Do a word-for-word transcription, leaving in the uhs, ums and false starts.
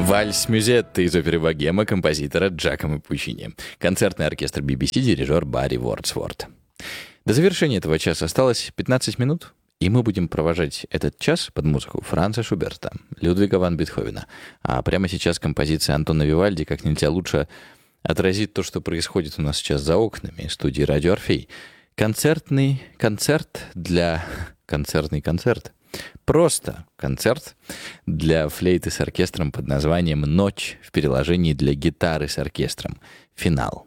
Вальс Мюзетта из оперы «Богема» композитора Джакомо Пуччини. Концертный оркестр би би си, дирижер Барри Вордсворт. До завершения этого часа осталось пятнадцать минут, и мы будем провожать этот час под музыку Франца Шуберта, Людвига ван Бетховена. А прямо сейчас композиция Антона Вивальди как нельзя лучше отразит то, что происходит у нас сейчас за окнами студии «Радио Орфей». Концертный концерт для... Концертный концерт. Просто концерт для флейты с оркестром под названием «Ночь» в переложении для гитары с оркестром. Финал.